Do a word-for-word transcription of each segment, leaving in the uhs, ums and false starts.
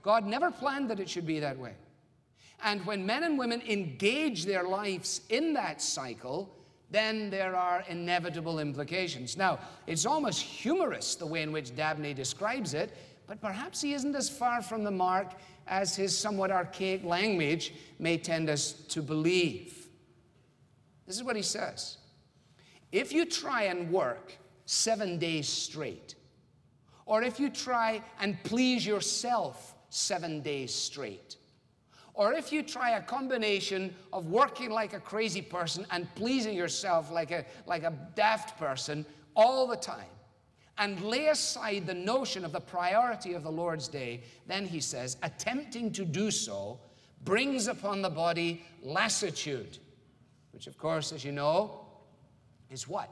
God never planned that it should be that way. And when men and women engage their lives in that cycle, then there are inevitable implications. Now, it's almost humorous the way in which Dabney describes it, but perhaps he isn't as far from the mark as his somewhat archaic language may tend us to believe. This is what he says. If you try and work seven days straight, or if you try and please yourself seven days straight, or if you try a combination of working like a crazy person and pleasing yourself like a, like a daft person all the time, and lay aside the notion of the priority of the Lord's day, then he says, attempting to do so brings upon the body lassitude, which of course, as you know, is what?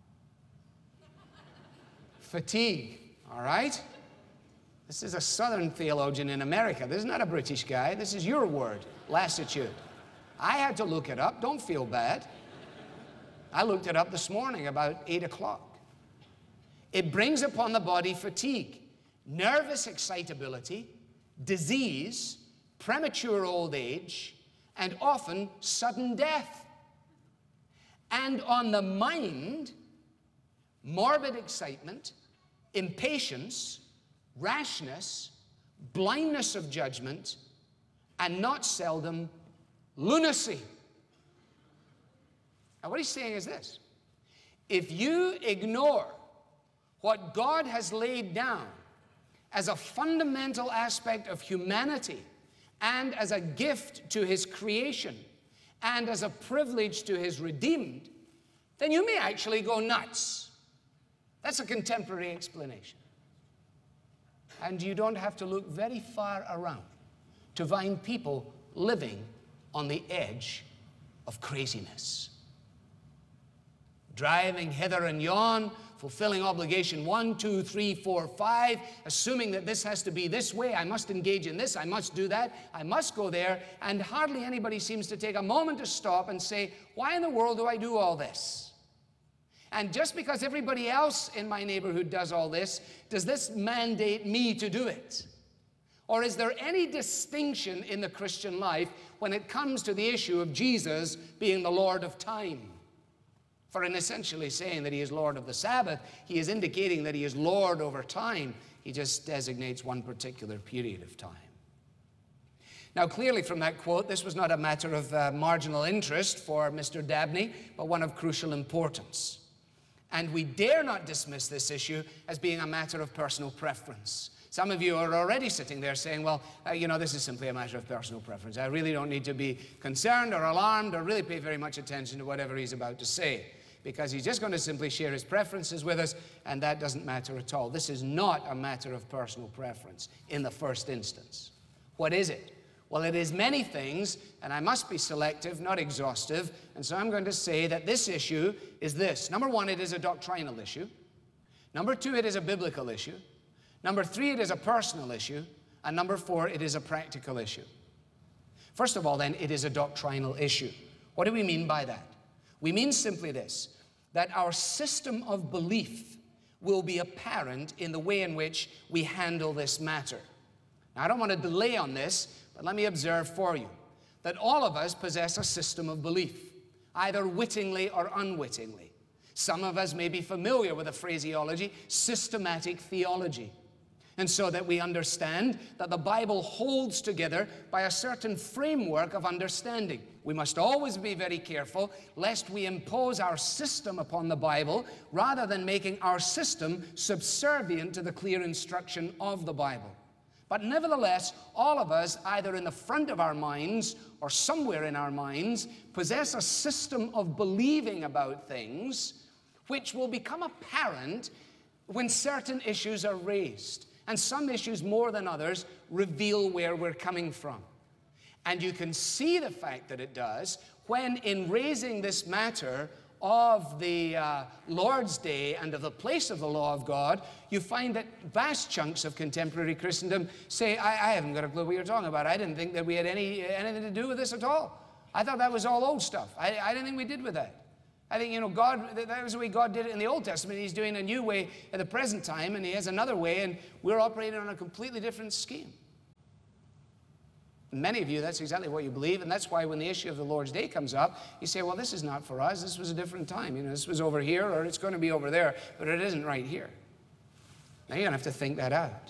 Fatigue, all right? This is a Southern theologian in America. This is not a British guy. This is your word, lassitude. I had to look it up. Don't feel bad. I looked it up this morning about eight o'clock. It brings upon the body fatigue, nervous excitability, disease, premature old age, and often sudden death. And on the mind, morbid excitement, impatience, rashness, blindness of judgment, and not seldom lunacy. Now what he's saying is this: if you ignore what God has laid down as a fundamental aspect of humanity and as a gift to his creation and as a privilege to his redeemed, then you may actually go nuts. That's a contemporary explanation. And you don't have to look very far around to find people living on the edge of craziness. Driving hither and yon, fulfilling obligation one, two, three, four, five, assuming that this has to be this way, I must engage in this, I must do that, I must go there, and hardly anybody seems to take a moment to stop and say, why in the world do I do all this? And just because everybody else in my neighborhood does all this, does this mandate me to do it? Or is there any distinction in the Christian life when it comes to the issue of Jesus being the Lord of time? For in essentially saying that he is Lord of the Sabbath, he is indicating that he is Lord over time. He just designates one particular period of time. Now, clearly from that quote, this was not a matter of uh, marginal interest for Mister Dabney, but one of crucial importance. And we dare not dismiss this issue as being a matter of personal preference. Some of you are already sitting there saying, well, uh, you know, this is simply a matter of personal preference. I really don't need to be concerned or alarmed or really pay very much attention to whatever he's about to say, because he's just going to simply share his preferences with us, and that doesn't matter at all. This is not a matter of personal preference in the first instance. What is it? Well, it is many things, and I must be selective, not exhaustive, and so I'm going to say that this issue is this. Number one, it is a doctrinal issue. Number two, it is a biblical issue. Number three, it is a personal issue. And number four, it is a practical issue. First of all, then, it is a doctrinal issue. What do we mean by that? We mean simply this, that our system of belief will be apparent in the way in which we handle this matter. Now, I don't want to delay on this, but let me observe for you that all of us possess a system of belief, either wittingly or unwittingly. Some of us may be familiar with the phraseology, systematic theology. And so that we understand that the Bible holds together by a certain framework of understanding. We must always be very careful lest we impose our system upon the Bible rather than making our system subservient to the clear instruction of the Bible. But nevertheless, all of us, either in the front of our minds or somewhere in our minds, possess a system of believing about things which will become apparent when certain issues are raised. And some issues, more than others, reveal where we're coming from. And you can see the fact that it does when, in raising this matter of the uh, Lord's Day and of the place of the law of God, you find that vast chunks of contemporary Christendom say, I, I haven't got a clue what you're talking about. I didn't think that we had any anything to do with this at all. I thought that was all old stuff. I, I didn't think we did with that. I think, you know, God, that was the way God did it in the Old Testament. He's doing a new way at the present time, and he has another way, and we're operating on a completely different scheme. Many of you, that's exactly what you believe, and that's why when the issue of the Lord's Day comes up, you say, well, this is not for us. This was a different time. You know, this was over here, or it's going to be over there, but it isn't right here. Now, you're going to have to think that out.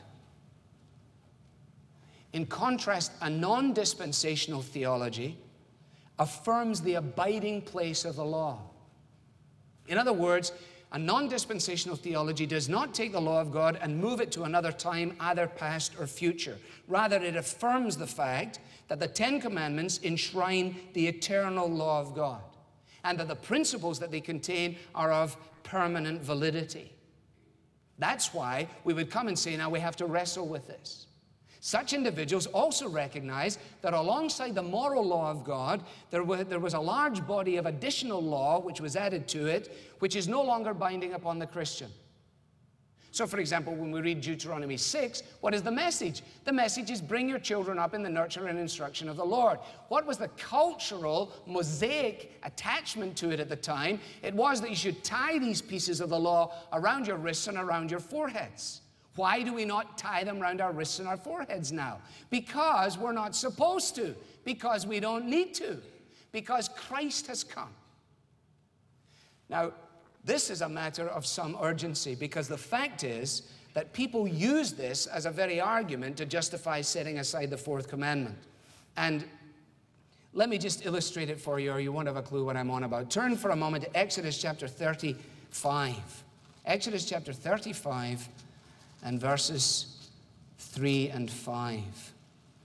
In contrast, a non-dispensational theology affirms the abiding place of the law. In other words, a non-dispensational theology does not take the law of God and move it to another time, either past or future. Rather, it affirms the fact that the Ten Commandments enshrine the eternal law of God, and that the principles that they contain are of permanent validity. That's why we would come and say, now we have to wrestle with this. Such individuals also recognize that alongside the moral law of God, there was, there was a large body of additional law which was added to it, which is no longer binding upon the Christian. So, for example, when we read Deuteronomy six, what is the message? The message is bring your children up in the nurture and instruction of the Lord. What was the cultural, Mosaic attachment to it at the time? It was that you should tie these pieces of the law around your wrists and around your foreheads. Why do we not tie them around our wrists and our foreheads now? Because we're not supposed to. Because we don't need to. Because Christ has come. Now, this is a matter of some urgency, because the fact is that people use this as a very argument to justify setting aside the fourth commandment. And let me just illustrate it for you, or you won't have a clue what I'm on about. Turn for a moment to Exodus chapter thirty-five. Exodus chapter thirty-five. And verses three and five.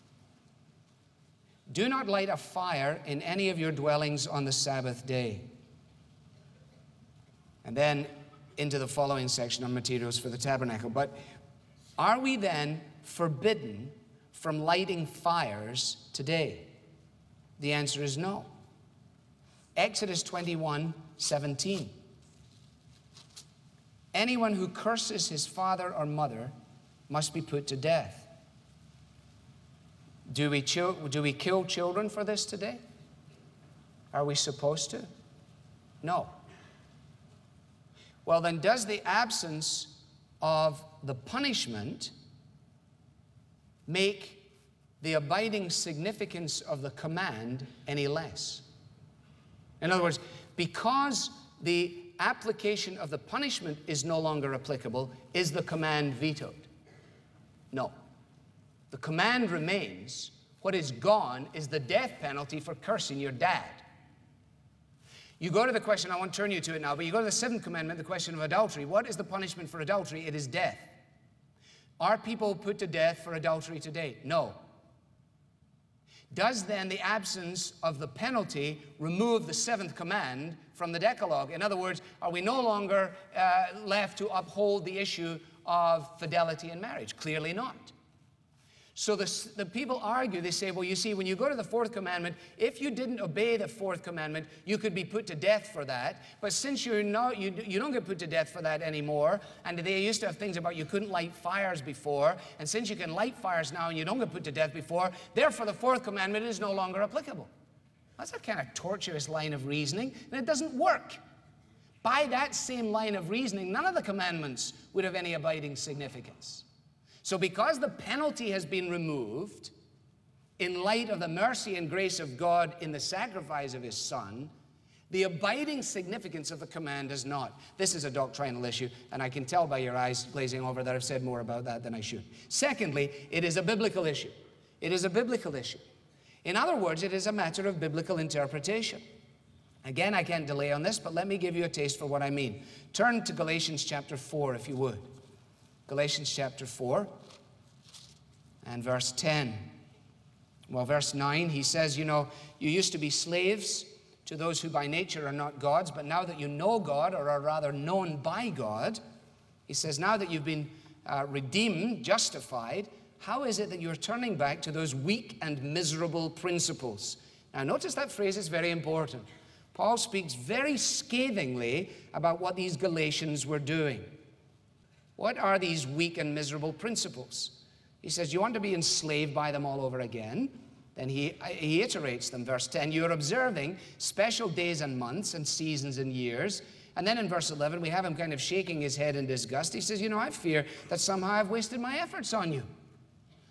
Do not light a fire in any of your dwellings on the Sabbath day. And then into the following section on materials for the tabernacle. But are we then forbidden from lighting fires today? The answer is no. Exodus twenty-one seventeen. Anyone who curses his father or mother must be put to death. Do we, do we kill children for this today? Are we supposed to? No. Well, then, does the absence of the punishment make the abiding significance of the command any less? In other words, because the application of the punishment is no longer applicable, is the command vetoed? No. The command remains. What is gone is the death penalty for cursing your dad. You go to the question, I won't turn you to it now, but you go to the seventh commandment, the question of adultery. What is the punishment for adultery? It is death. Are people put to death for adultery today? No. Does then the absence of the penalty remove the seventh command from the Decalogue? In other words, are we no longer uh, left to uphold the issue of fidelity in marriage? Clearly not. So the, the people argue, they say, well, you see, when you go to the fourth commandment, if you didn't obey the fourth commandment, you could be put to death for that. But since you're not, you, you don't get put to death for that anymore, and they used to have things about you couldn't light fires before, and since you can light fires now and you don't get put to death before, therefore the fourth commandment is no longer applicable. That's a kind of tortuous line of reasoning, and it doesn't work. By that same line of reasoning, none of the commandments would have any abiding significance. So because the penalty has been removed, in light of the mercy and grace of God in the sacrifice of his Son, the abiding significance of the command is not. This is a doctrinal issue, and I can tell by your eyes glazing over that I've said more about that than I should. Secondly, it is a biblical issue. It is a biblical issue. In other words, it is a matter of biblical interpretation. Again, I can't delay on this, but let me give you a taste for what I mean. Turn to Galatians chapter four, if you would. Galatians chapter four and verse ten. Well, verse nine, he says, you know, you used to be slaves to those who by nature are not God's, but now that you know God, or are rather known by God, he says, now that you've been uh, redeemed, justified, how is it that you're turning back to those weak and miserable principles? Now, notice that phrase is very important. Paul speaks very scathingly about what these Galatians were doing. What are these weak and miserable principles? He says, you want to be enslaved by them all over again? Then he, he iterates them. Verse ten, you're observing special days and months and seasons and years. And then in verse eleven, we have him kind of shaking his head in disgust. He says, you know, I fear that somehow I've wasted my efforts on you.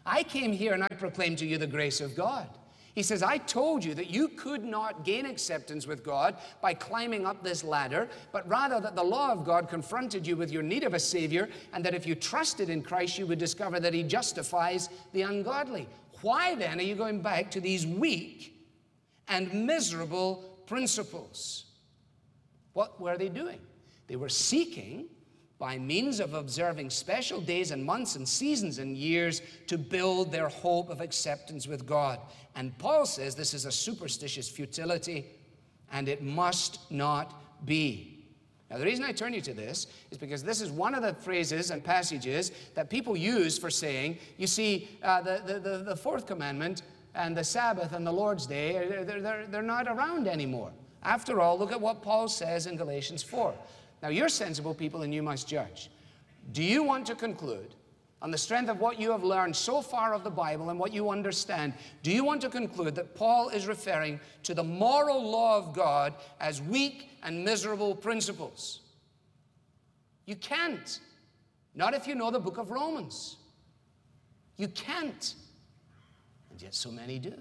I came here and I proclaimed to you the grace of God. He says, I told you that you could not gain acceptance with God by climbing up this ladder, but rather that the law of God confronted you with your need of a Savior, and that if you trusted in Christ, you would discover that He justifies the ungodly. Why then are you going back to these weak and miserable principles? What were they doing? They were seeking, by means of observing special days and months and seasons and years, to build their hope of acceptance with God. And Paul says this is a superstitious futility, and it must not be. Now, the reason I turn you to this is because this is one of the phrases and passages that people use for saying, you see, uh, the, the, the, the fourth commandment and the Sabbath and the Lord's Day, they're, they're, they're not around anymore. After all, look at what Paul says in Galatians four. Now, you're sensible people and you must judge. Do you want to conclude, on the strength of what you have learned so far of the Bible and what you understand, do you want to conclude that Paul is referring to the moral law of God as weak and miserable principles? You can't. Not if you know the book of Romans. You can't. And yet so many do.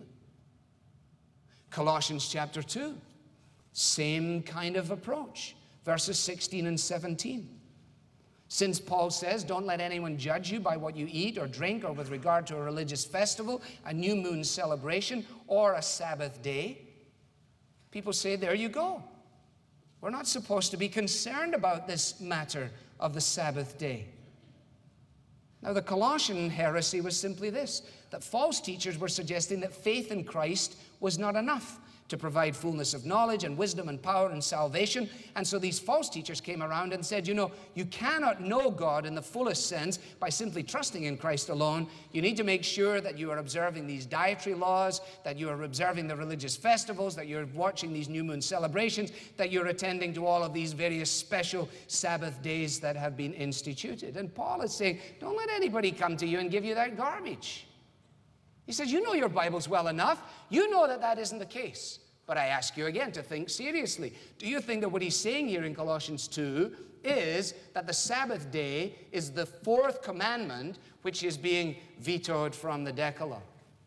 Colossians chapter two, same kind of approach. Verses sixteen and seventeen. Since Paul says, don't let anyone judge you by what you eat or drink, or with regard to a religious festival, a new moon celebration, or a Sabbath day, people say, there you go. We're not supposed to be concerned about this matter of the Sabbath day. Now, the Colossian heresy was simply this, that false teachers were suggesting that faith in Christ was not enough to provide fullness of knowledge and wisdom and power and salvation. And so these false teachers came around and said, you know, you cannot know God in the fullest sense by simply trusting in Christ alone. You need to make sure that you are observing these dietary laws, that you are observing the religious festivals, that you're watching these new moon celebrations, that you're attending to all of these various special Sabbath days that have been instituted. And Paul is saying, don't let anybody come to you and give you that garbage. He says, you know your Bibles well enough. You know that that isn't the case. But I ask you again to think seriously. Do you think that what he's saying here in Colossians two is that the Sabbath day is the fourth commandment which is being vetoed from the Decalogue?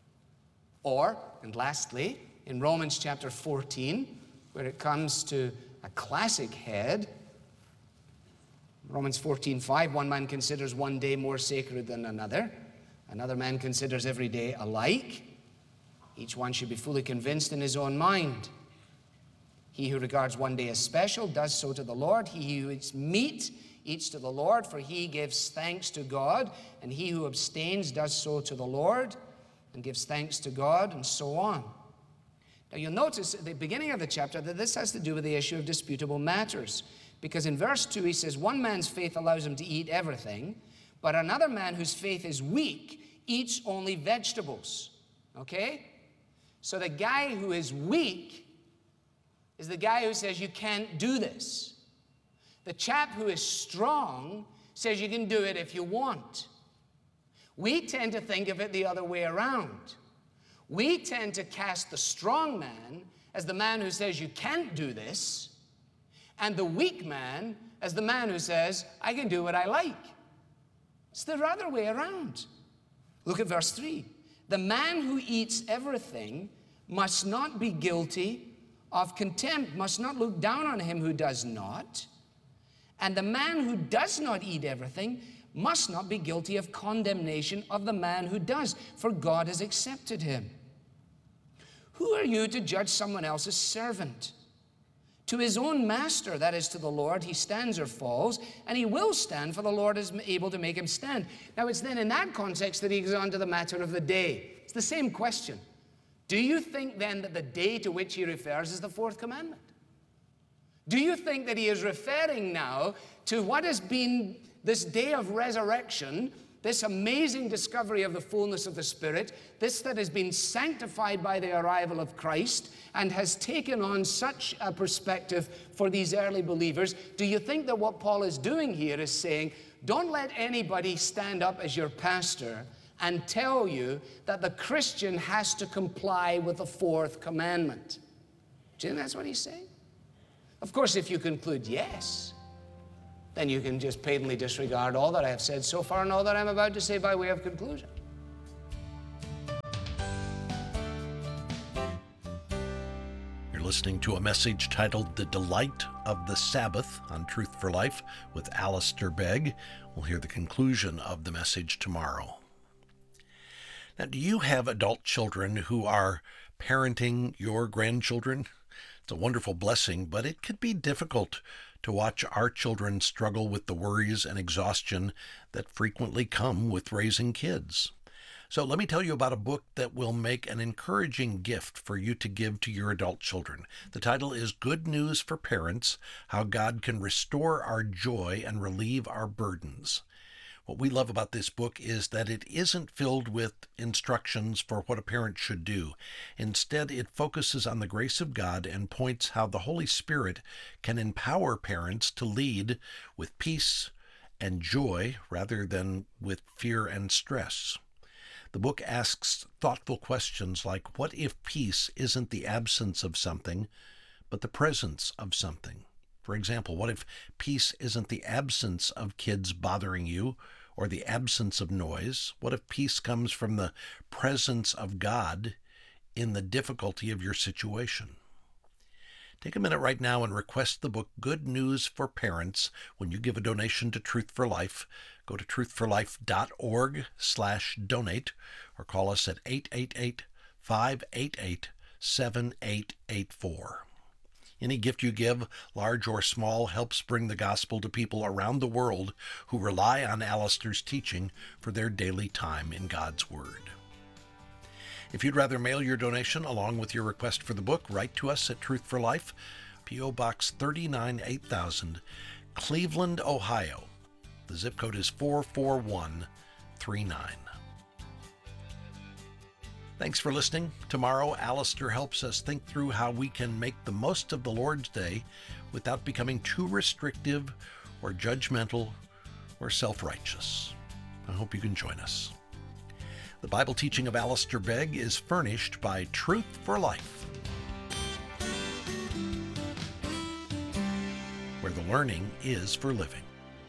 Or, and lastly, in Romans chapter fourteen, where it comes to a classic head, Romans fourteen five, one man considers one day more sacred than another. Another man considers every day alike. Each one should be fully convinced in his own mind. He who regards one day as special does so to the Lord. He who eats meat eats to the Lord, for he gives thanks to God. And he who abstains does so to the Lord and gives thanks to God, and so on. Now you'll notice at the beginning of the chapter that this has to do with the issue of disputable matters. Because in verse two he says, one man's faith allows him to eat everything, but another man whose faith is weak eats only vegetables. Okay? So the guy who is weak is the guy who says you can't do this. The chap who is strong says you can do it if you want. We tend to think of it the other way around. We tend to cast the strong man as the man who says you can't do this, and the weak man as the man who says I can do what I like. It's the other way around. Look at verse three. The man who eats everything must not be guilty of contempt, must not look down on him who does not. And the man who does not eat everything must not be guilty of condemnation of the man who does, for God has accepted him. Who are you to judge someone else's servant? To his own master, that is to the Lord, he stands or falls, and he will stand, for the Lord is able to make him stand. Now it's then in that context that he goes on to the matter of the day. It's the same question. Do you think then that the day to which he refers is the fourth commandment? Do you think that he is referring now to what has been this day of resurrection, this amazing discovery of the fullness of the Spirit, this that has been sanctified by the arrival of Christ and has taken on such a perspective for these early believers? Do you think that what Paul is doing here is saying, don't let anybody stand up as your pastor and tell you that the Christian has to comply with the fourth commandment? Do you think that's what he's saying? Of course, if you conclude yes, then you can just patently disregard all that I have said so far and all that I'm about to say by way of conclusion. You're listening to a message titled The Delight of the Sabbath on Truth for Life with Alistair Begg. We'll hear the conclusion of the message tomorrow. Now, do you have adult children who are parenting your grandchildren? It's a wonderful blessing, but it could be difficult to watch our children struggle with the worries and exhaustion that frequently come with raising kids. So let me tell you about a book that will make an encouraging gift for you to give to your adult children. The title is Good News for Parents: How God Can Restore Our Joy and Relieve Our Burdens. What we love about this book is that it isn't filled with instructions for what a parent should do. Instead, it focuses on the grace of God and points how the Holy Spirit can empower parents to lead with peace and joy rather than with fear and stress. The book asks thoughtful questions like, what if peace isn't the absence of something, but the presence of something? For example, what if peace isn't the absence of kids bothering you or the absence of noise? What if peace comes from the presence of God in the difficulty of your situation? Take a minute right now and request the book Good News for Parents when you give a donation to Truth for Life. Go to truthforlife.org slash donate or call us at eight eight eight, five eight eight, seven eight eight four. Any gift you give, large or small, helps bring the gospel to people around the world who rely on Alistair's teaching for their daily time in God's Word. If you'd rather mail your donation along with your request for the book, write to us at Truth for Life, P O. Box thirty-nine, eight thousand, Cleveland, Ohio. The zip code is four four one three nine. Thanks for listening. Tomorrow, Alistair helps us think through how we can make the most of the Lord's Day without becoming too restrictive or judgmental or self-righteous. I hope you can join us. The Bible teaching of Alistair Begg is furnished by Truth for Life, where the learning is for living.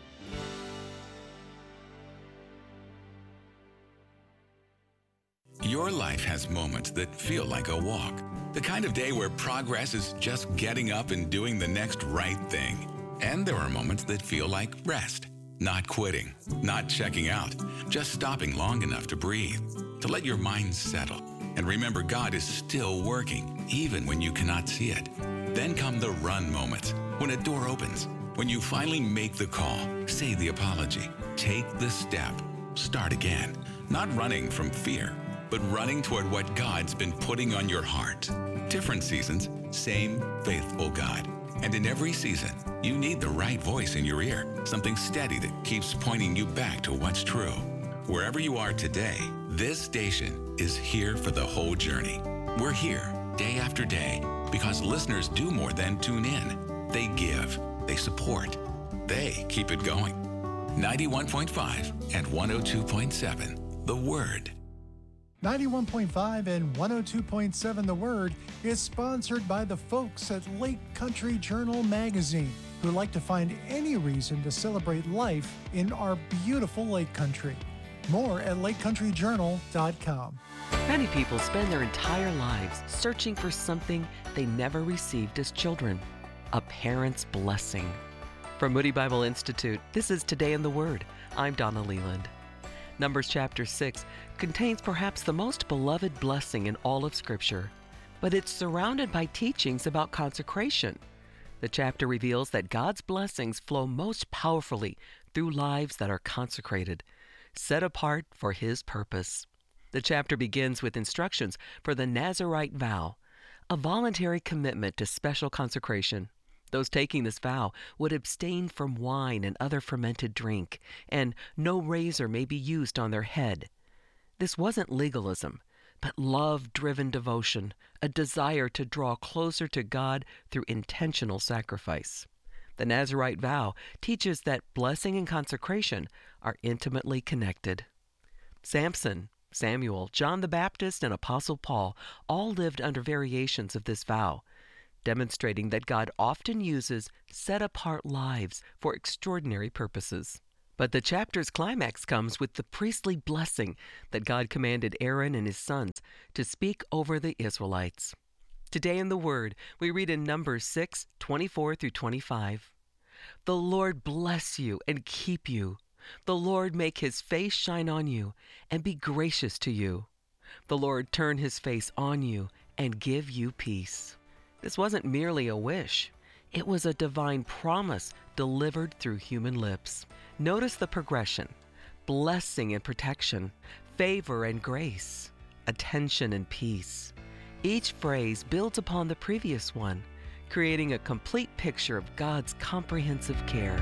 Your life has moments that feel like a walk. The kind of day where progress is just getting up and doing the next right thing. And there are moments that feel like rest. Not quitting, not checking out, just stopping long enough to breathe, to let your mind settle. And remember, God is still working, even when you cannot see it. Then come the run moments, when a door opens, when you finally make the call, say the apology, take the step, start again. Not running from fear, but running toward what God's been putting on your heart. Different seasons, same faithful God. And in every season, you need the right voice in your ear, something steady that keeps pointing you back to what's true. Wherever you are today, this station is here for the whole journey. We're here day after day because listeners do more than tune in. They give, they support, they keep it going. ninety-one point five and one oh two point seven, The Word. ninety-one point five and one oh two point seven The Word is sponsored by the folks at Lake Country Journal magazine, who like to find any reason to celebrate life in our beautiful Lake Country. More at lake country journal dot com. Many people spend their entire lives searching for something they never received as children, a parent's blessing. From Moody Bible Institute, this is Today in the Word. I'm Donna Leland. Numbers chapter six contains perhaps the most beloved blessing in all of Scripture, but it's surrounded by teachings about consecration. The chapter reveals that God's blessings flow most powerfully through lives that are consecrated, set apart for His purpose. The chapter begins with instructions for the Nazirite vow, a voluntary commitment to special consecration. Those taking this vow would abstain from wine and other fermented drink, and no razor may be used on their head. This wasn't legalism, but love-driven devotion, a desire to draw closer to God through intentional sacrifice. The Nazirite vow teaches that blessing and consecration are intimately connected. Samson, Samuel, John the Baptist, and Apostle Paul all lived under variations of this vow, demonstrating that God often uses set-apart lives for extraordinary purposes. But the chapter's climax comes with the priestly blessing that God commanded Aaron and his sons to speak over the Israelites. Today in the Word, we read in Numbers six, twenty-four through twenty-five. The Lord bless you and keep you. The Lord make his face shine on you and be gracious to you. The Lord turn his face on you and give you peace. This wasn't merely a wish. It was a divine promise delivered through human lips. Notice the progression: blessing and protection, favor and grace, attention and peace. Each phrase builds upon the previous one, creating a complete picture of God's comprehensive care.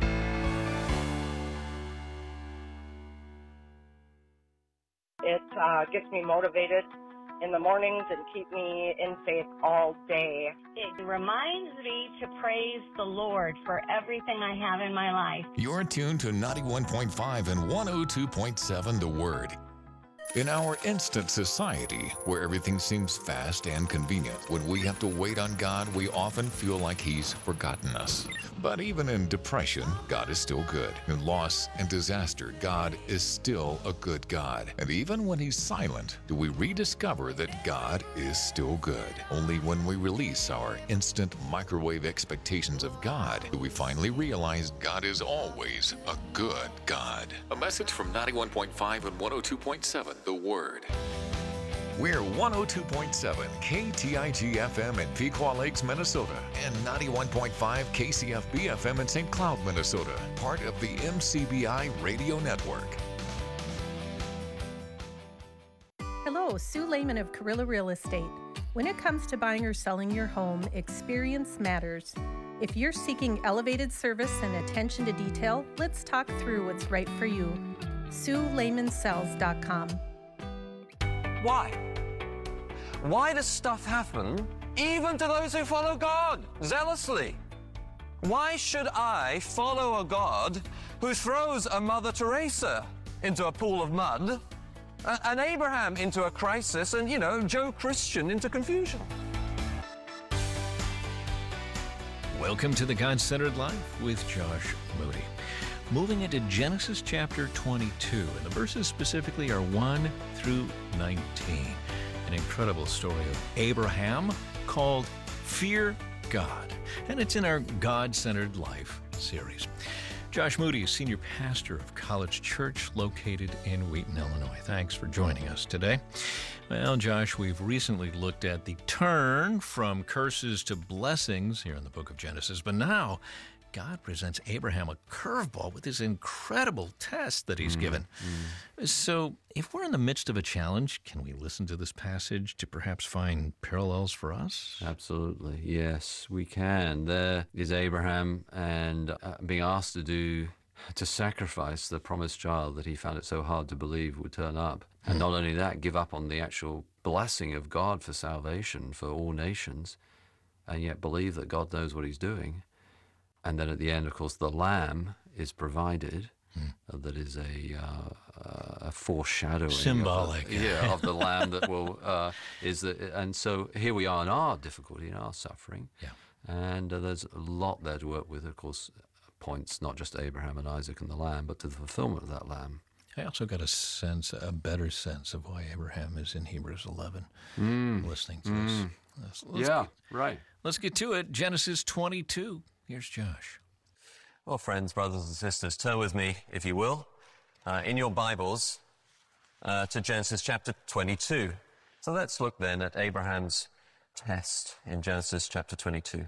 It uh, gets me motivated in the mornings and keep me in faith all day. It reminds me to praise the Lord for everything I have in my life. You're tuned to ninety-one point five and one oh two point seven The Word. In our instant society, where everything seems fast and convenient, when we have to wait on God, we often feel like He's forgotten us. But even in depression, God is still good. In loss and disaster, God is still a good God. And even when He's silent, do we rediscover that God is still good? Only when we release our instant microwave expectations of God do we finally realize God is always a good God. A message from ninety-one point five and one oh two point seven The Word. We're one oh two point seven K T I G F M in Pequot Lakes, Minnesota, and ninety-one point five K C F B F M in Saint Cloud, Minnesota, part of the M C B I Radio Network. Hello, Sue Lehman of Carrilla Real Estate. When it comes to buying or selling your home, experience matters. If you're seeking elevated service and attention to detail, let's talk through what's right for you. Sue Lehman Sells dot com. Why? Why does stuff happen even to those who follow God zealously? Why should I follow a God who throws a Mother Teresa into a pool of mud, an Abraham into a crisis, and, you know, Joe Christian into confusion? Welcome to the God-Centered Life with Josh Moody. Moving into Genesis chapter twenty-two, and the verses specifically are one through nineteen. An incredible story of Abraham called Fear God, and it's in our God-Centered Life series. Josh Moody is senior pastor of College Church located in Wheaton, Illinois. Thanks for joining us today. Well, Josh, we've recently looked at the turn from curses to blessings here in the book of Genesis, but now God presents Abraham a curveball with this incredible test that he's mm, given. Mm. So if we're in the midst of a challenge, can we listen to this passage to perhaps find parallels for us? Absolutely. Yes, we can. There is Abraham and uh, being asked to do, to sacrifice the promised child that he found it so hard to believe would turn up. And mm. not only that, give up on the actual blessing of God for salvation for all nations, and yet believe that God knows what he's doing. And then at the end, of course, the lamb is provided. Mm. Uh, that is a, uh, a foreshadowing, symbolic, of the, yeah, of the lamb that will uh, is the. And so here we are in our difficulty, in our suffering, yeah. And uh, there's a lot there to work with. Of course, points not just to Abraham and Isaac and the lamb, but to the fulfillment of that lamb. I also got a sense, a better sense of why Abraham is in Hebrews eleven, mm. listening to mm. us. Let's, let's yeah, get, right. Let's get to it. Genesis twenty-two. Here's Josh. Well, friends, brothers and sisters, turn with me, if you will, uh, in your Bibles uh, to Genesis chapter twenty-two. So let's look then at Abraham's test in Genesis chapter twenty-two.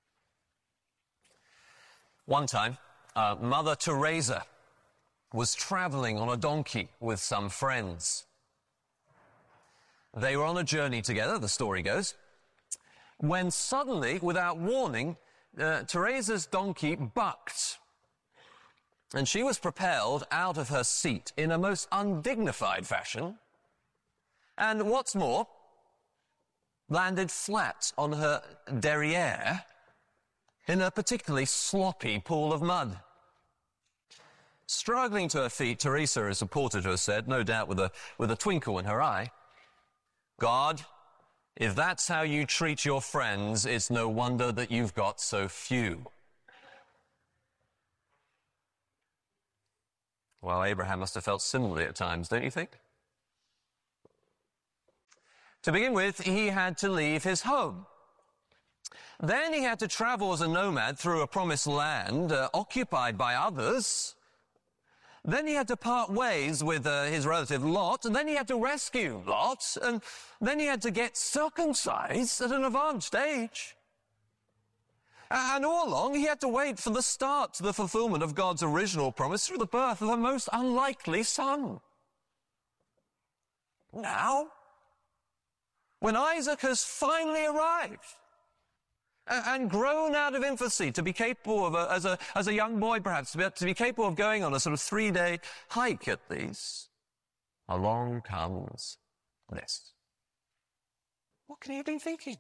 One time, uh, Mother Teresa was traveling on a donkey with some friends. They were on a journey together, the story goes, when suddenly, without warning, Uh, Teresa's donkey bucked, and she was propelled out of her seat in a most undignified fashion, and what's more, landed flat on her derriere in a particularly sloppy pool of mud. Struggling to her feet, Teresa is reported to have said, no doubt with a, with a twinkle in her eye, "God, if that's how you treat your friends, it's no wonder that you've got so few." Well, Abraham must have felt similarly at times, don't you think? To begin with, he had to leave his home. Then he had to travel as a nomad through a promised land uh, occupied by others. Then he had to part ways with uh, his relative Lot, and then he had to rescue Lot, and then he had to get circumcised at an advanced age. And all along, he had to wait for the start to the fulfillment of God's original promise through the birth of a most unlikely son. Now, when Isaac has finally arrived and grown out of infancy to be capable of, a, as, a, as a young boy perhaps, to be, to be capable of going on a sort of three-day hike at least, along comes this. What can he have been thinking?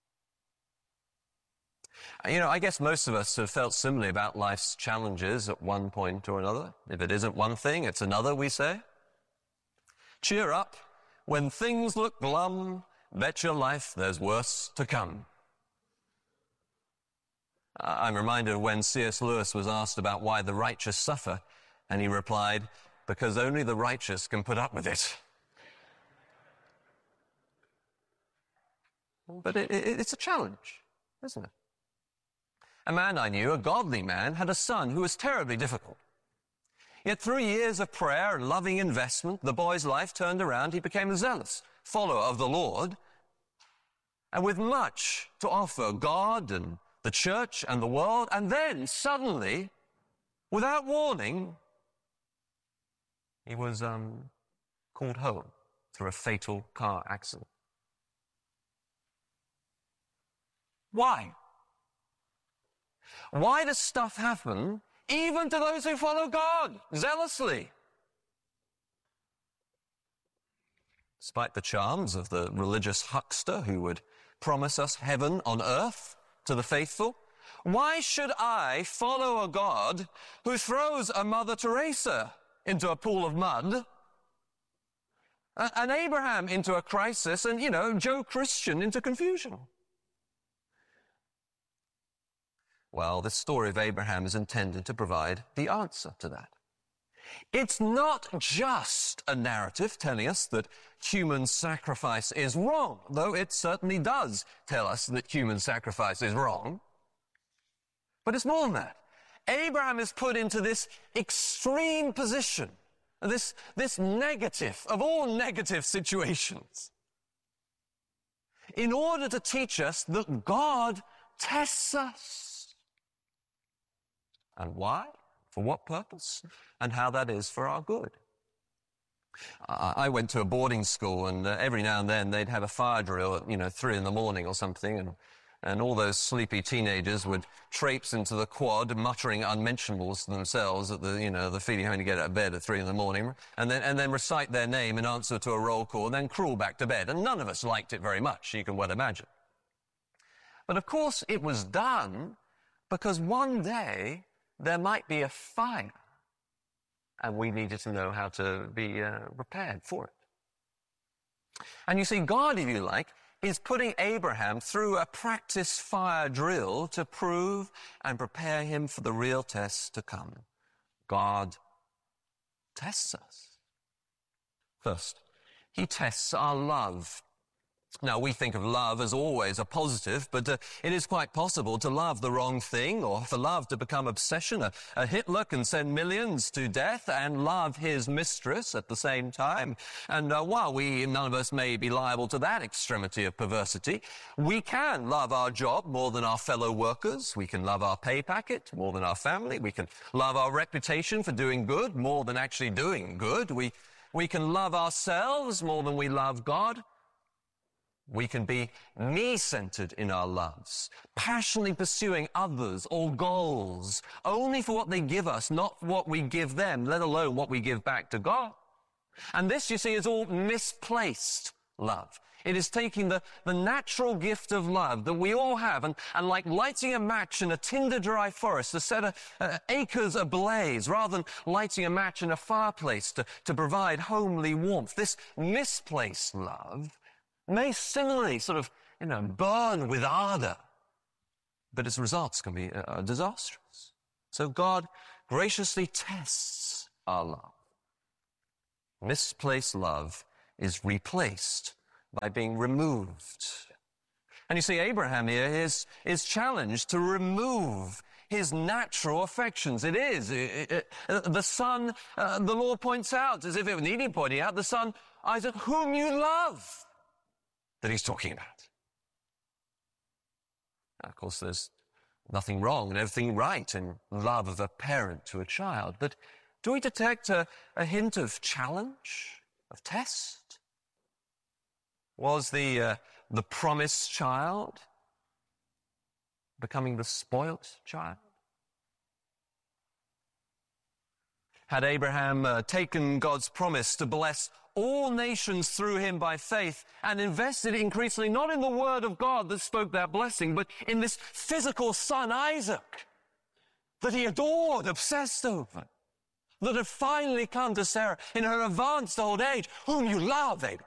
You know, I guess most of us have felt similarly about life's challenges at one point or another. If it isn't one thing, it's another, we say. Cheer up. When things look glum, bet your life there's worse to come. I'm reminded of when C S Lewis was asked about why the righteous suffer, and he replied, because only the righteous can put up with it. But it, it, it's a challenge, isn't it? A man I knew, a godly man, had a son who was terribly difficult. Yet through years of prayer and loving investment, the boy's life turned around. He became a zealous follower of the Lord, and with much to offer God and the church and the world. And then suddenly, without warning, he was um, called home through a fatal car accident. Why? Why does stuff happen even to those who follow God zealously? Despite the charms of the religious huckster who would promise us heaven on earth to the faithful, why should I follow a God who throws a Mother Teresa into a pool of mud, an Abraham into a crisis, and, you know, Joe Christian into confusion? Well, this story of Abraham is intended to provide the answer to that. It's not just a narrative telling us that human sacrifice is wrong, though it certainly does tell us that human sacrifice is wrong. But it's more than that. Abraham is put into this extreme position, this, this negative of all negative situations, in order to teach us that God tests us. And why? For what purpose? And how that is for our good. I went to a boarding school, and uh, every now and then they'd have a fire drill at, you know, three in the morning or something, and, and all those sleepy teenagers would traipse into the quad, muttering unmentionables to themselves at the, you know, the feeling having to get out of bed at three in the morning, and then, and then recite their name in answer to a roll call, and then crawl back to bed. And none of us liked it very much, you can well imagine. But of course it was done because one day there might be a fire, and we needed to know how to be uh, prepared for it. And you see, God, if you like, is putting Abraham through a practice fire drill to prove and prepare him for the real tests to come. God tests us. First, he tests our love. Now, we think of love as always a positive, but uh, it is quite possible to love the wrong thing, or for love to become obsession. A, a Hitler can send millions to death and love his mistress at the same time. And uh, while we, none of us may be liable to that extremity of perversity, we can love our job more than our fellow workers. We can love our pay packet more than our family. We can love our reputation for doing good more than actually doing good. We, we can love ourselves more than we love God. We can be me-centered in our loves, passionately pursuing others or goals only for what they give us, not for what we give them, let alone what we give back to God. And this, you see, is all misplaced love. It is taking the, the natural gift of love that we all have and, and like lighting a match in a tinder-dry forest to set a, uh, acres ablaze rather than lighting a match in a fireplace to, to provide homely warmth. This misplaced love may similarly sort of, you know, burn with ardor, but its results can be uh, disastrous. So God graciously tests our love. Misplaced love is replaced by being removed. And you see, Abraham here is, is challenged to remove his natural affections. It is. It, it, it, the son, uh, the Lord points out, as if it needed pointing out, the son, Isaac, whom you love, that he's talking about. Now, of course, there's nothing wrong and everything right in love of a parent to a child, but do we detect a, a hint of challenge, of test? Was the, uh, the promised child becoming the spoilt child? Had Abraham uh, taken God's promise to bless all nations through him by faith and invested increasingly not in the word of God that spoke that blessing, but in this physical son, Isaac, that he adored, obsessed over, that had finally come to Sarah in her advanced old age, whom you love, Abraham.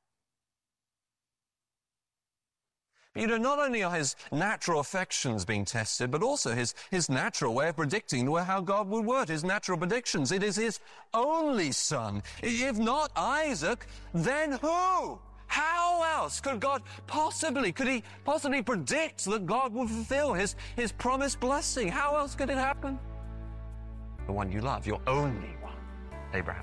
But you know, not only are his natural affections being tested, but also his, his natural way of predicting how God would work, his natural predictions. It is his only son. If not Isaac, then who? How else could God possibly, could he possibly predict that God would fulfill his, his promised blessing? How else could it happen? The one you love, your only one, Abraham.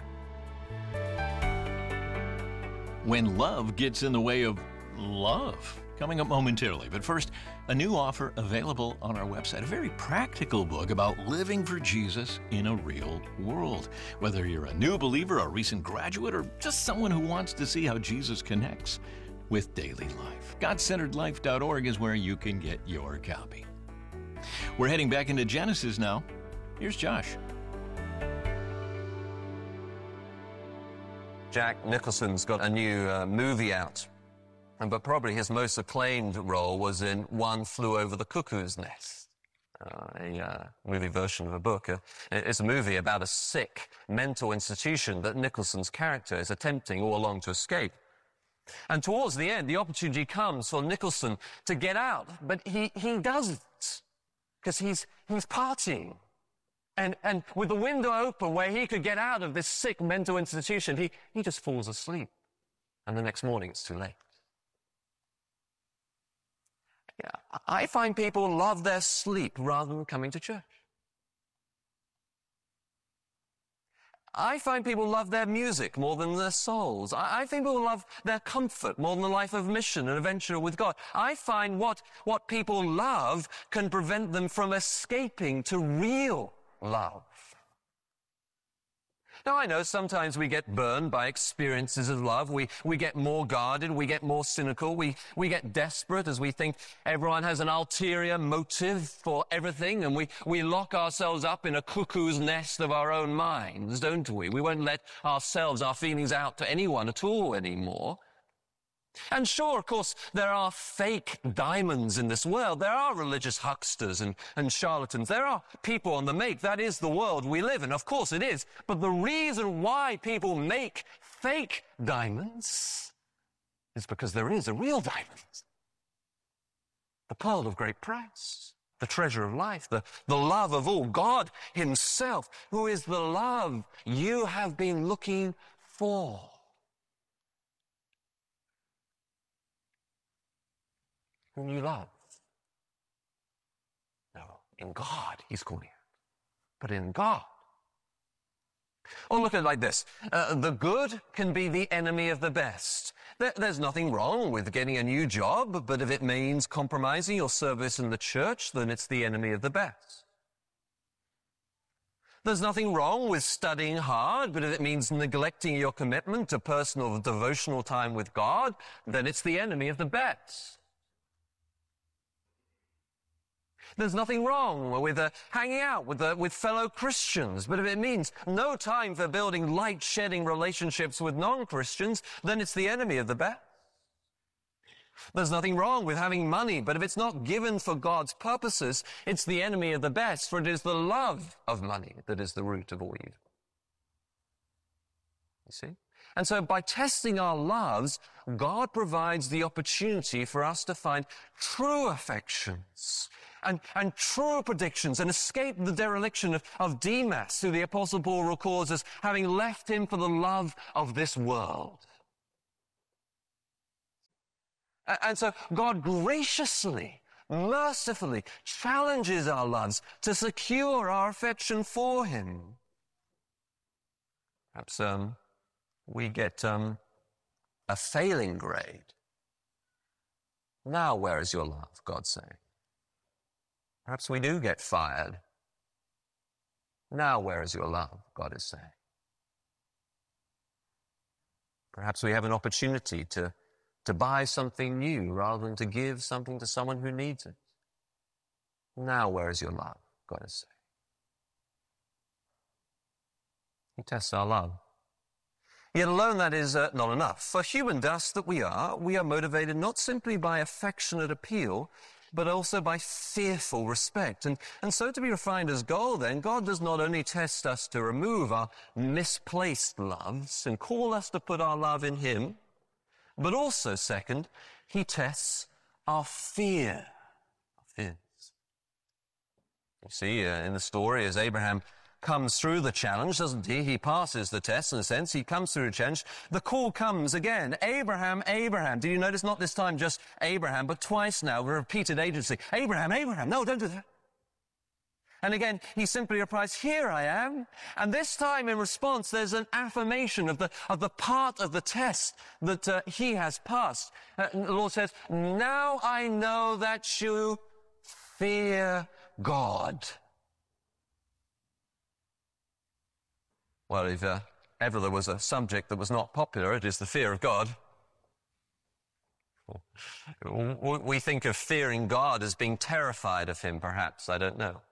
When love gets in the way of love. Coming up momentarily. But first, a new offer available on our website. A very practical book about living for Jesus in a real world. Whether you're a new believer, a recent graduate, or just someone who wants to see how Jesus connects with daily life. God Centered Life dot org is where you can get your copy. We're heading back into Genesis now. Here's Josh. Jack Nicholson's got a new uh, movie out. But probably his most acclaimed role was in One Flew Over the Cuckoo's Nest, uh, a uh, movie version of a book. Uh, it's a movie about a sick mental institution that Nicholson's character is attempting all along to escape. And towards the end, the opportunity comes for Nicholson to get out, but he, he doesn't, because he's, he's partying. And, and with the window open where he could get out of this sick mental institution, he, he just falls asleep. And the next morning, it's too late. Yeah, I find people love their sleep rather than coming to church. I find people love their music more than their souls. I, I think people love their comfort more than the life of mission and adventure with God. I find what, what people love can prevent them from escaping to real love. Now, I know sometimes we get burned by experiences of love. We, we get more guarded. We get more cynical. We, we get desperate as we think everyone has an ulterior motive for everything, and we, we lock ourselves up in a cuckoo's nest of our own minds, don't we? We won't let ourselves, our feelings out to anyone at all anymore. And sure, of course, there are fake diamonds in this world. There are religious hucksters and, and charlatans. There are people on the make. That is the world we live in. Of course it is. But the reason why people make fake diamonds is because there is a real diamond. The pearl of great price. The treasure of life. The, the love of all. God himself, who is the love you have been looking for. Whom you love. No, in God, he's calling it. But in God. Or look at it like this. Uh, the good can be the enemy of the best. There, there's nothing wrong with getting a new job, but if it means compromising your service in the church, then it's the enemy of the best. There's nothing wrong with studying hard, but if it means neglecting your commitment to personal devotional time with God, then it's the enemy of the best. There's nothing wrong with uh, hanging out with, uh, with fellow Christians, but if it means no time for building light-shedding relationships with non-Christians, then it's the enemy of the best. There's nothing wrong with having money, but if it's not given for God's purposes, it's the enemy of the best, for it is the love of money that is the root of all evil. You see? And so by testing our loves, God provides the opportunity for us to find true affections and, and true predictions and escape the dereliction of, of Demas, who the Apostle Paul records as having left him for the love of this world. And so God graciously, mercifully challenges our loves to secure our affection for him. Perhaps um, we get um, a failing grade. Now where is your love, God's saying? Perhaps we do get fired. Now where is your love, God is saying? Perhaps we have an opportunity to, to buy something new rather than to give something to someone who needs it. Now where is your love, God is saying? He tests our love. Yet alone that is uh, not enough. For human dust that we are, we are motivated not simply by affectionate appeal, but also by fearful respect. And, and so to be refined as gold, then, God does not only test us to remove our misplaced loves and call us to put our love in him, but also, second, he tests our fear of his. You see, uh, in the story, as Abraham comes through the challenge, doesn't he? He passes the test in a sense. He comes through the challenge. The call comes again. Abraham, Abraham. Do you notice not this time just Abraham, but twice now, repeated agency. Abraham, Abraham. No, don't do that. And again, he simply replies, here I am. And this time in response, there's an affirmation of the, of the part of the test that uh, he has passed. Uh, the Lord says, now I know that you fear God. Well, if uh, ever there was a subject that was not popular, it is the fear of God. We think of fearing God as being terrified of him, perhaps. I don't know.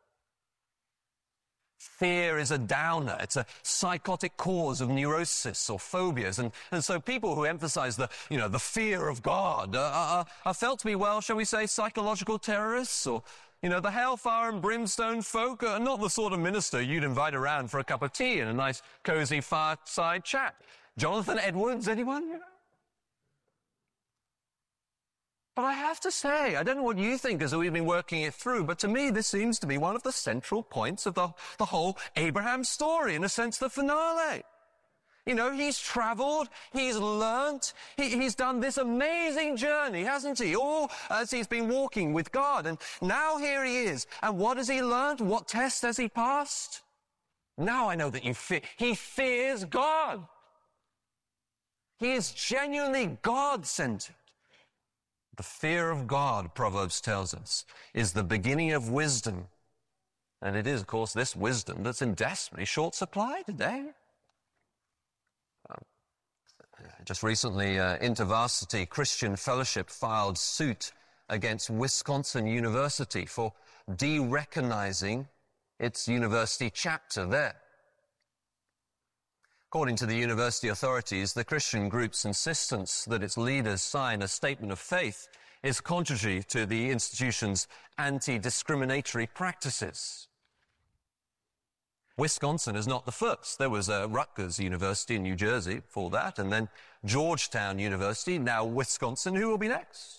Fear is a downer. It's a psychotic cause of neurosis or phobias. And, and so people who emphasize the, you know, the fear of God uh, are, are felt to be, well, shall we say, psychological terrorists, or you know, the hellfire and brimstone folk are not the sort of minister you'd invite around for a cup of tea and a nice, cozy fireside chat. Jonathan Edwards, anyone? You know? But I have to say, I don't know what you think as we've been working it through, but to me this seems to be one of the central points of the, the whole Abraham story, in a sense, the finale. You know, he's traveled, he's learnt, he, he's done this amazing journey, hasn't he? All as he's been walking with God. And now here he is. And what has he learnt? What test has he passed? Now I know that you fear. He fears God. He is genuinely God-centered. The fear of God, Proverbs tells us, is the beginning of wisdom. And it is, of course, this wisdom that's in desperately short supply today. Just recently, uh, InterVarsity Christian Fellowship filed suit against Wisconsin University for de-recognizing its university chapter there. According to the university authorities, the Christian group's insistence that its leaders sign a statement of faith is contrary to the institution's anti-discriminatory practices. Wisconsin is not the first. There was uh, Rutgers University in New Jersey before that, and then Georgetown University, now Wisconsin. Who will be next?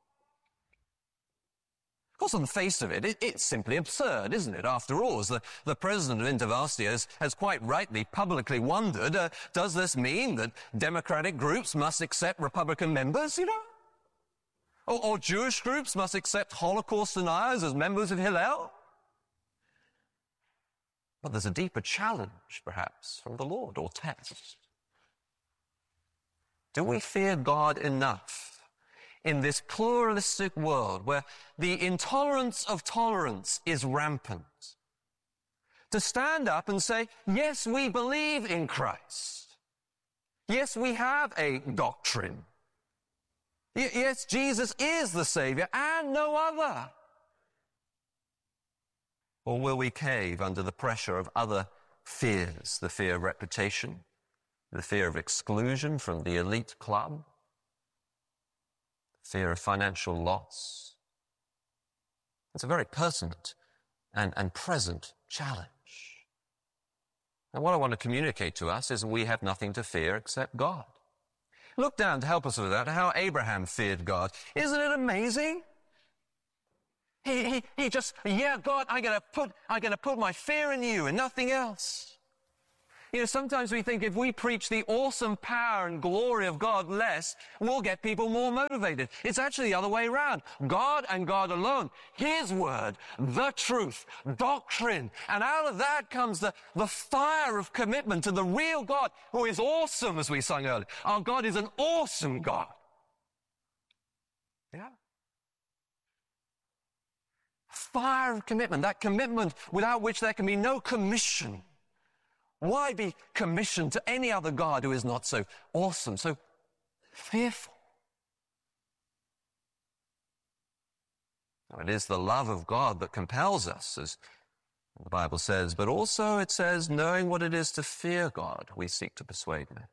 Of course, on the face of it, it it's simply absurd, isn't it? After all, as the, the president of InterVarsity has, has quite rightly publicly wondered, uh, does this mean that Democratic groups must accept Republican members, you know? Or, or Jewish groups must accept Holocaust deniers as members of Hillel? But there's a deeper challenge, perhaps, from the Lord, or test. Do we fear God enough in this pluralistic world where the intolerance of tolerance is rampant to stand up and say, yes, we believe in Christ. Yes, we have a doctrine. Y- yes, Jesus is the Savior and no other. Or will we cave under the pressure of other fears, the fear of reputation, the fear of exclusion from the elite club, the fear of financial loss? It's a very pertinent and, and present challenge. And what I want to communicate to us is we have nothing to fear except God. Look down to help us with that, how Abraham feared God. Isn't it amazing? He, he, he just, yeah, God, I'm going to put, I'm going to put my fear in you and nothing else. You know, sometimes we think if we preach the awesome power and glory of God less, we'll get people more motivated. It's actually the other way around. God and God alone, His word, the truth, doctrine. And out of that comes the, the fire of commitment to the real God who is awesome, as we sang earlier. Our God is an awesome God. Yeah. Fire of commitment, that commitment without which there can be no commission. Why be commissioned to any other God who is not so awesome, so fearful? Now, it is the love of God that compels us, as the Bible says, but also it says, knowing what it is to fear God, we seek to persuade men.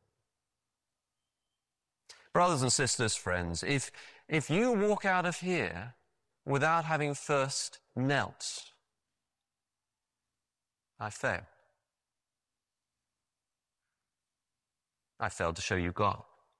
Brothers and sisters, friends, if, if you walk out of here without having first knelt, I fail. I failed to show you God.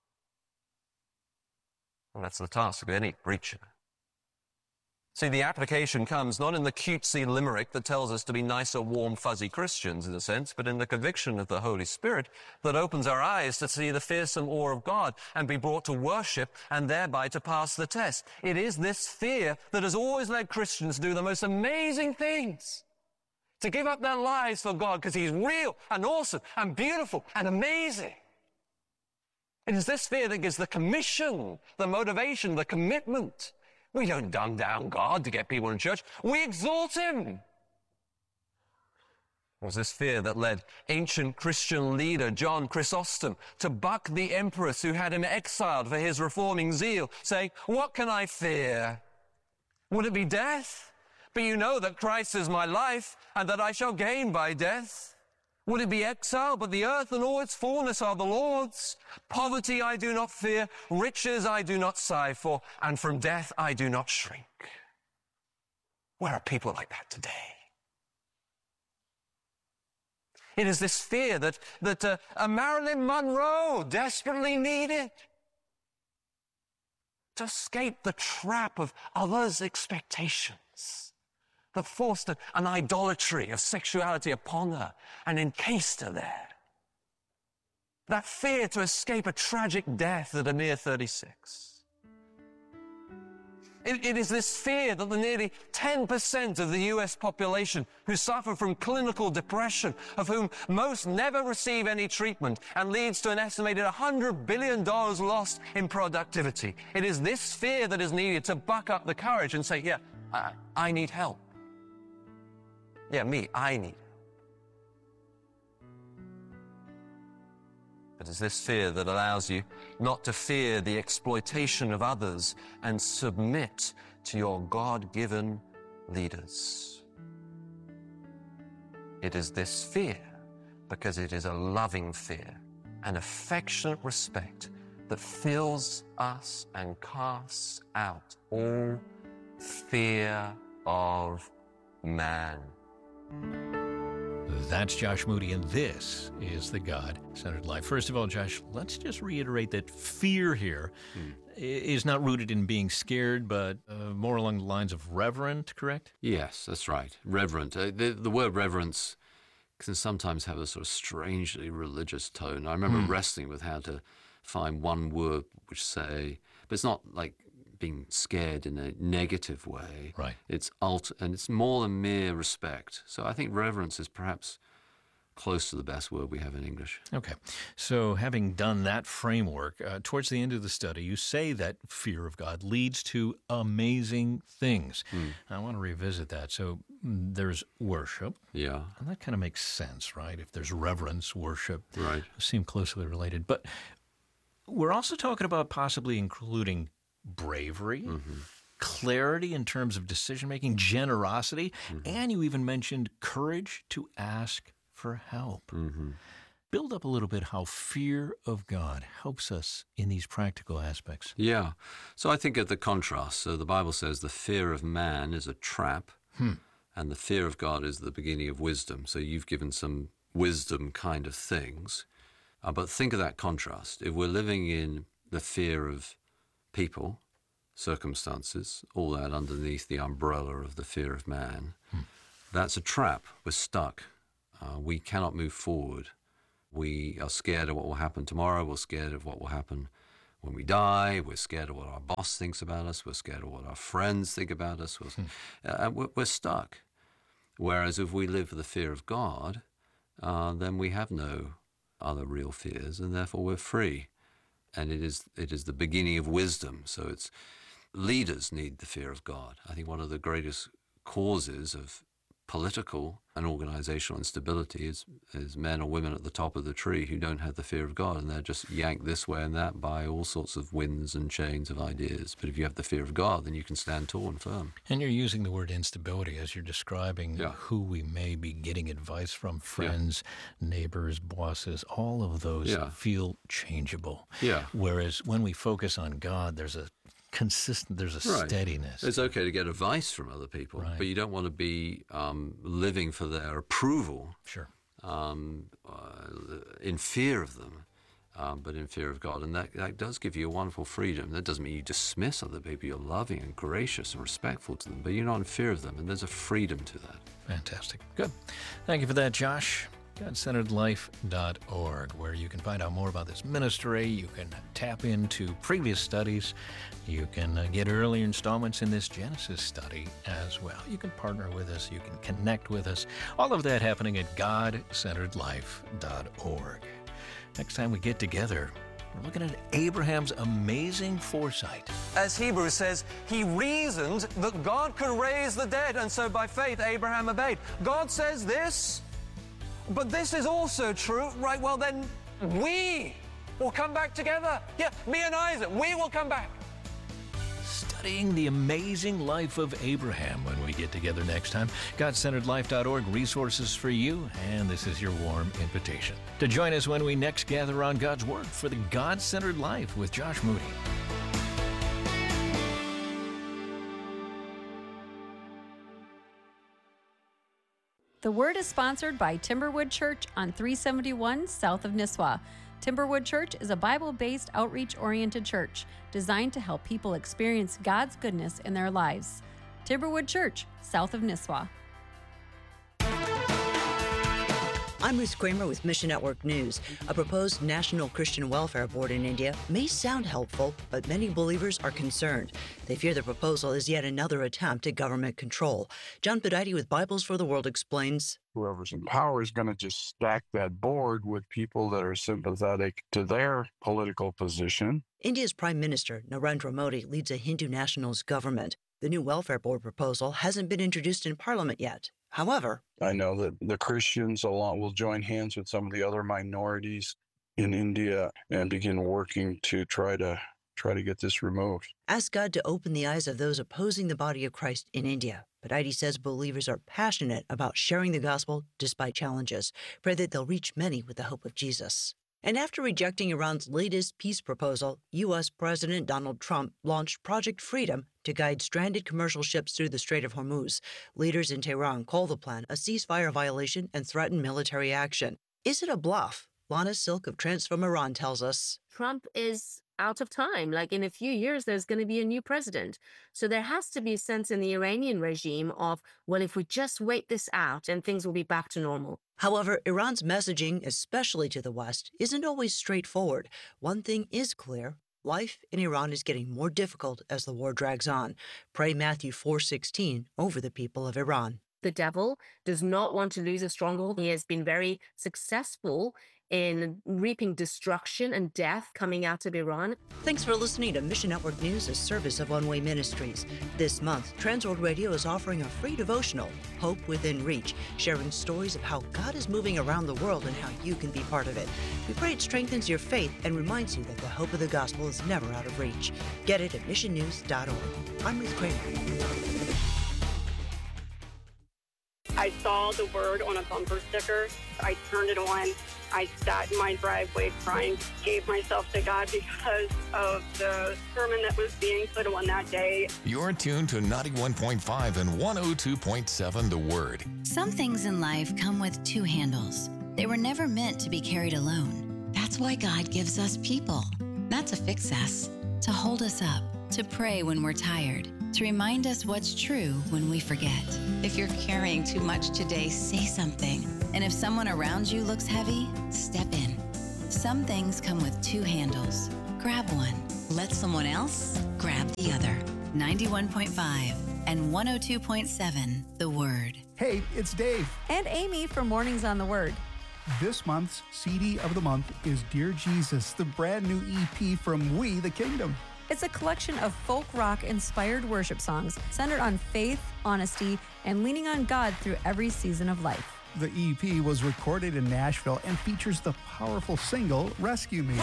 And that's the task of any preacher. See, the application comes not in the cutesy limerick that tells us to be nicer, warm, fuzzy Christians, in a sense, but in the conviction of the Holy Spirit that opens our eyes to see the fearsome awe of God and be brought to worship and thereby to pass the test. It is this fear that has always led Christians to do the most amazing things, to give up their lives for God because He's real and awesome and beautiful and amazing. It is this fear that gives the commission, the motivation, the commitment. We don't dumb down God to get people in church. We exalt Him. It was this fear that led ancient Christian leader John Chrysostom to buck the empress who had him exiled for his reforming zeal, saying, "What can I fear? Would it be death? But you know that Christ is my life, and that I shall gain by death. Would it be exile? But the earth and all its fullness are the Lord's. Poverty I do not fear, riches I do not sigh for, and from death I do not shrink." Where are people like that today? It is this fear that, that uh, a Marilyn Monroe desperately needed to escape the trap of others' expectations that forced a, an idolatry of sexuality upon her and encased her there. That fear to escape a tragic death at a mere thirty-six. It, it is this fear that the nearly ten percent of the U S population who suffer from clinical depression, of whom most never receive any treatment, and leads to an estimated one hundred billion dollars lost in productivity. It is this fear that is needed to buck up the courage and say, yeah, I, I need help. Yeah, me, I need it. But it's this fear that allows you not to fear the exploitation of others and submit to your God-given leaders. It is this fear, because it is a loving fear, an affectionate respect that fills us and casts out all fear of man. That's Josh Moody, and this is the God-Centered Life. First of all, Josh, let's just reiterate that fear here mm. is not rooted in being scared, but uh, more along the lines of reverent, correct? Yes, that's right. Reverent. Uh, the, the word reverence can sometimes have a sort of strangely religious tone. I remember mm. wrestling with how to find one word which say, but it's not like being scared in a negative way. Right. It's alt, and it's more than mere respect. So I think reverence is perhaps close to the best word we have in English. Okay. So having done that framework, uh, towards the end of the study, you say that fear of God leads to amazing things. Mm. I want to revisit that. So mm, there's worship. Yeah. And that kind of makes sense, right? If there's reverence, worship, right, seem closely related. But we're also talking about possibly including bravery, mm-hmm. clarity in terms of decision-making, generosity, mm-hmm. and you even mentioned courage to ask for help. Mm-hmm. Build up a little bit how fear of God helps us in these practical aspects. Yeah. So I think of the contrast. So the Bible says the fear of man is a trap, hmm. and the fear of God is the beginning of wisdom. So you've given some wisdom kind of things. Uh, but think of that contrast. If we're living in the fear of people, circumstances, all that underneath the umbrella of the fear of man, hmm. that's a trap. We're stuck. Uh, we cannot move forward We are scared of what will happen tomorrow. We're scared of what will happen when we die. We're scared of what our boss thinks about us. We're scared of what our friends think about us. We're, hmm. uh, we're, we're stuck. Whereas if we live with the fear of God, uh, then we have no other real fears, and therefore we're free. And it is it is the beginning of wisdom. So it's leaders need the fear of God. I think one of the greatest causes of political and organizational instability is, is men or women at the top of the tree who don't have the fear of God, and they're just yanked this way and that by all sorts of winds and chains of ideas. But if you have the fear of God, then you can stand tall and firm. And you're using the word instability as you're describing yeah. who we may be getting advice from, friends, yeah. neighbors, bosses, all of those yeah. feel changeable. Yeah. Whereas when we focus on God, there's a consistent, there's a right. steadiness. It's okay to get advice from other people, right. but you don't want to be um, living for their approval. Sure. Um, uh, in fear of them, um, but in fear of God. And that, that does give you a wonderful freedom. That doesn't mean you dismiss other people. You're loving and gracious and respectful to them, but you're not in fear of them, and there's a freedom to that. Fantastic. Good. Thank you for that, Josh. God Centered Life dot org, where you can find out more about this ministry. You can tap into previous studies. You can uh, get early installments in this Genesis study as well. You can partner with us. You can connect with us. All of that happening at God Centered Life dot org. Next time we get together, we're looking at Abraham's amazing foresight. As Hebrews says, he reasoned that God could raise the dead, and so by faith Abraham obeyed. God says this, but this is also true, right? Well, then we will come back together. Yeah, me and Isaac, we will come back. Studying the amazing life of Abraham when we get together next time. God Centered Life dot org, resources for you, and this is your warm invitation to join us when we next gather on God's Word for the God-Centered Life with Josh Moody. The Word is sponsored by Timberwood Church on three seventy-one south of Nisswa. Timberwood Church is a Bible-based, outreach-oriented church designed to help people experience God's goodness in their lives. Timberwood Church, south of Nisswa. I'm Ruth Kramer with Mission Network News. A proposed National Christian Welfare Board in India may sound helpful, but many believers are concerned. They fear the proposal is yet another attempt at government control. John Pedite with Bibles for the World explains. Whoever's in power is going to just stack that board with people that are sympathetic to their political position. India's Prime Minister, Narendra Modi, leads a Hindu nationalist government. The new welfare board proposal hasn't been introduced in Parliament yet. However, I know that the Christians along will join hands with some of the other minorities in India and begin working to try to try to get this removed. Ask God to open the eyes of those opposing the body of Christ in India. Pedite says believers are passionate about sharing the gospel despite challenges. Pray that they'll reach many with the hope of Jesus. And after rejecting Iran's latest peace proposal, U S President Donald Trump launched Project Freedom to guide stranded commercial ships through the Strait of Hormuz. Leaders in Tehran call the plan a ceasefire violation and threaten military action. Is it a bluff? Lana Silk of Transform Iran tells us. Trump is out of time. Like in a few years, there's going to be a new president. So there has to be a sense in the Iranian regime of, well, if we just wait this out and things will be back to normal. However, Iran's messaging, especially to the West, isn't always straightforward. One thing is clear. Life in Iran is getting more difficult as the war drags on. Pray Matthew four sixteen over the people of Iran. The devil does not want to lose a stronghold. He has been very successful in reaping destruction and death coming out of Iran. Thanks for listening to Mission Network News, a service of One Way Ministries. This month, Transworld Radio is offering a free devotional, Hope Within Reach, sharing stories of how God is moving around the world and how you can be part of it. We pray it strengthens your faith and reminds you that the hope of the gospel is never out of reach. Get it at mission news dot org. I'm Ruth Kramer. I saw the word on a bumper sticker. I turned it on. I sat in my driveway crying, gave myself to God because of the sermon that was being put on that day. You're tuned to ninety-one point five and one oh two point seven The Word. Some things in life come with two handles. They were never meant to be carried alone. That's why God gives us people. Not to fix us, to hold us up, to pray when we're tired, to remind us what's true when we forget. If you're carrying too much today, say something. And if someone around you looks heavy, step in. Some things come with two handles. Grab one. Let someone else grab the other. ninety-one point five and one oh two point seven, The Word. Hey, it's Dave. And Amy from Mornings on the Word. This month's C D of the month is Dear Jesus, the brand new E P from We the Kingdom. It's a collection of folk rock inspired worship songs centered on faith, honesty, and leaning on God through every season of life. The E P was recorded in Nashville and features the powerful single Rescue Me.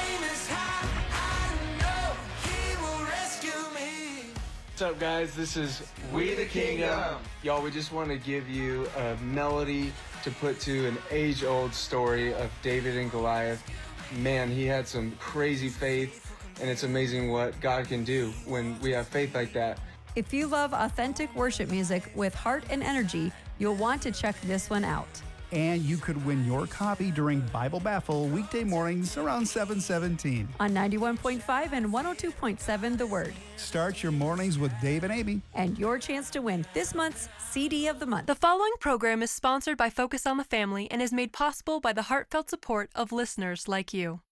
What's up, guys? This is We the Kingdom. Y'all, we just want to give you a melody to put to an age-old story of David and Goliath. Man, he had some crazy faith, and it's amazing what God can do when we have faith like that. If you love authentic worship music with heart and energy, you'll want to check this one out. And you could win your copy during Bible Baffle weekday mornings around seven seventeen. On ninety-one point five and one oh two point seven, The Word. Start your mornings with Dave and Amy. And your chance to win this month's C D of the month. The following program is sponsored by Focus on the Family and is made possible by the heartfelt support of listeners like you.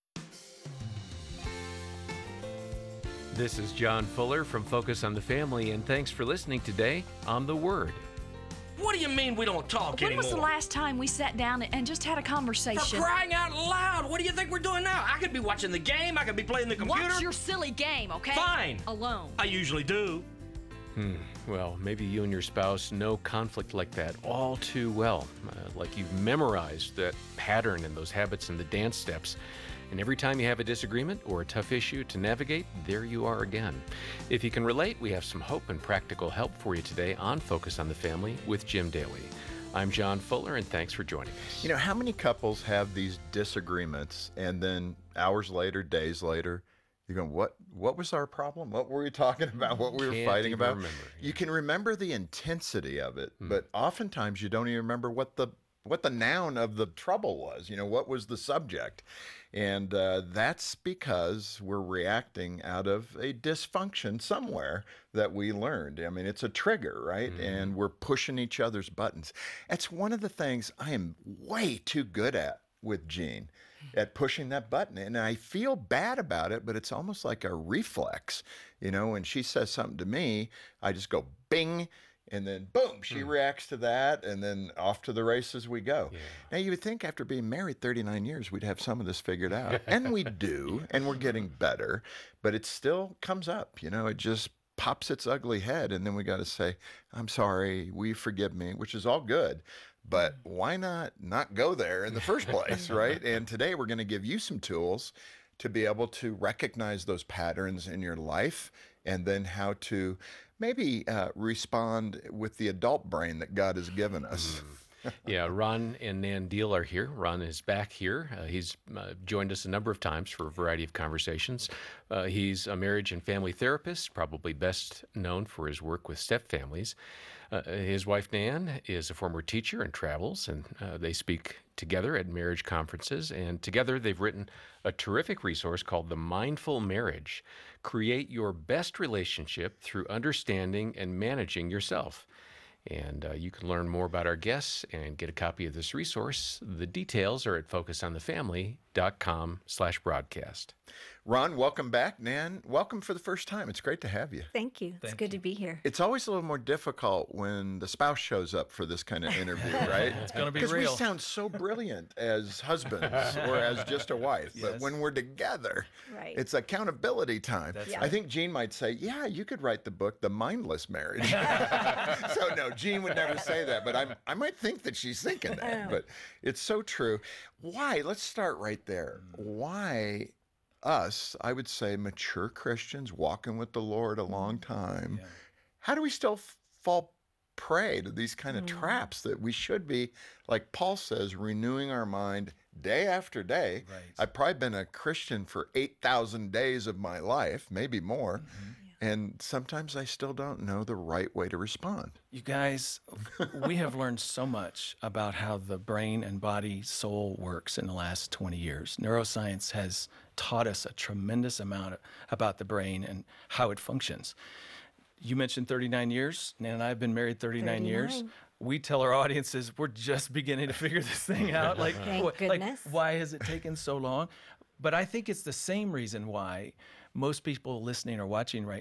This is John Fuller from Focus on the Family, and thanks for listening today on The Word. What do you mean we don't talk when anymore? was the last time we sat down and just had a conversation? For crying out loud! What do you think we're doing now? I could be watching the game. I could be playing the computer. Watch your silly game, okay? Fine. Alone. I usually do. Hmm. Well, maybe you and your spouse know conflict like that all too well. Uh, like you've memorized that pattern and those habits and the dance steps. And every time you have a disagreement or a tough issue to navigate, there you are again. If you can relate, we have some hope and practical help for you today on Focus on the Family with Jim Daly. I'm John Fuller, and thanks for joining us. You know, how many couples have these disagreements, and then hours later, days later, you're going, what, what was our problem? What were we talking about? What we were Can't fighting even about? remember, You can remember the intensity of it, Hmm. but oftentimes you don't even remember what the what the noun of the trouble was. You know, what was the subject? And uh, that's because we're reacting out of a dysfunction somewhere that we learned. I mean, it's a trigger, right? Mm-hmm. And we're pushing each other's buttons. It's one of the things I am way too good at with Jean, at pushing that button. And I feel bad about it, but it's almost like a reflex. You know, when she says something to me, I just go bing. And then, boom, she reacts to that, and then off to the races we go. Yeah. Now, you would think after being married thirty-nine years, we'd have some of this figured out. And we do, and we're getting better. But it still comes up. You know, it just pops its ugly head, and then we got to say, I'm sorry, will you forgive me, which is all good. But why not not go there in the first place, right? And today we're going to give you some tools to be able to recognize those patterns in your life, and then how to maybe uh, respond with the adult brain that God has given us. Yeah, Ron and Nan Deal are here. Ron is back here. Uh, he's uh, joined us a number of times for a variety of conversations. Uh, he's a marriage and family therapist, probably best known for his work with stepfamilies. Uh, his wife, Nan, is a former teacher and travels, and uh, they speak together at marriage conferences. And together they've written a terrific resource called The Mindful Marriage. Create your best relationship through understanding and managing yourself. And uh, you can learn more about our guests and get a copy of this resource. The details are at focusonthefamily.com slash broadcast. Ron, welcome back. Nan, welcome for the first time. It's great to have you. Thank you. It's good to be here. It's always a little more difficult when the spouse shows up for this kind of interview, right? It's gonna be Because we real. sound so brilliant as husbands or as just a wife. But Yes. when we're together, Right. it's accountability time. That's I right. think Jean might say, yeah, you could write the book, The Mindless Marriage. So no, Jean would never say that, but I'm, I might think that she's thinking that. But it's so true. Why? Let's start right there. Why us, I would say mature Christians walking with the Lord a long time, how do we still f- fall prey to these kind of traps that we should be, like Paul says, renewing our mind day after day? Right. I've probably been a Christian for eight thousand days of my life, maybe more. And sometimes I still don't know the right way to respond. You guys, we have learned so much about how the brain and body soul works in the last twenty years. Neuroscience has taught us a tremendous amount about the brain and how it functions. You mentioned thirty-nine years. Nan and I have been married thirty-nine years. thirty-nine. we tell our audiences we're just beginning to figure this thing out. Like, Thank wh- like goodness. why has it taken so long? But I think it's the same reason why most people listening or watching right